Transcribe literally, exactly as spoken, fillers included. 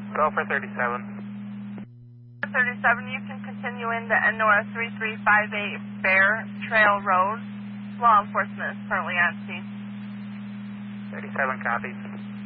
Go for thirty-seven. thirty-seven, you can continue into N-Nora three three five eight Bear Trail Road. Law enforcement is currently on scene. thirty-seven copies.